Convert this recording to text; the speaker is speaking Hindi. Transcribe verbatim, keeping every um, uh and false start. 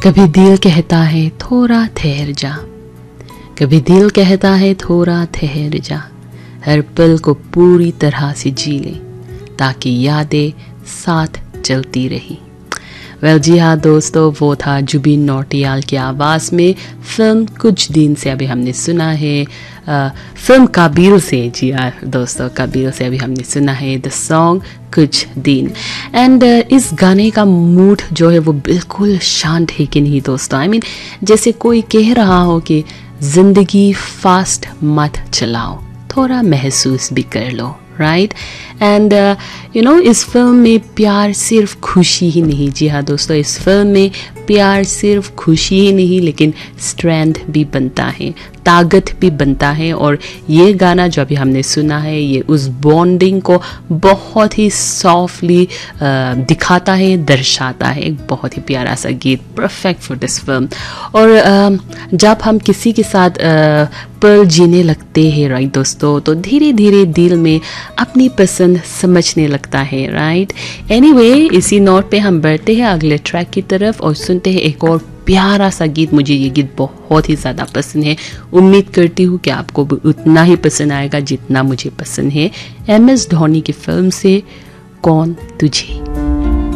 कभी दिल कहता है थोड़ा ठहर जा, कभी दिल कहता है थोड़ा ठहर जा, हर पल को पूरी तरह से जी ले ताकि यादें साथ चलती रही। वेल जी हाँ दोस्तों, वो था जुबिन नौटियाल की आवाज़ में फिल्म कुछ दिन से अभी हमने सुना है, आ, फिल्म काबिल से। जी हाँ दोस्तों, काबिल से अभी हमने सुना है द सॉन्ग कुछ दिन। एंड uh, इस गाने का मूड जो है वो बिल्कुल शांत है कि नहीं दोस्तों। आई I मीन mean, जैसे कोई कह रहा हो कि ज़िंदगी फास्ट मत चलाओ, थोड़ा महसूस भी कर लो, राइट। एंड यू नो इस फिल्म में प्यार सिर्फ खुशी ही नहीं, जी हाँ दोस्तों, इस फिल्म में प्यार सिर्फ खुशी ही नहीं लेकिन स्ट्रेंथ भी बनता है, ताकत भी बनता है। और ये गाना जो अभी हमने सुना है ये उस बॉन्डिंग को बहुत ही सॉफ्टली दिखाता है, दर्शाता है। एक बहुत ही प्यारा सा गीत, परफेक्ट फॉर दिस फिल्म। और uh, जब हम किसी के साथ uh, पल जीने लगते हैं, राइट दोस्तों, तो धीरे धीरे दिल में अपनी पसंद समझने लगता है, राइट। एनीवे, इसी नोट पे हम बढ़ते हैं अगले ट्रैक की तरफ और सुनते हैं एक और प्यारा सा गीत। मुझे ये गीत बहुत ही ज़्यादा पसंद है, उम्मीद करती हूँ कि आपको भी उतना ही पसंद आएगा जितना मुझे पसंद है। एम एस धोनी की फिल्म से कौन तुझे।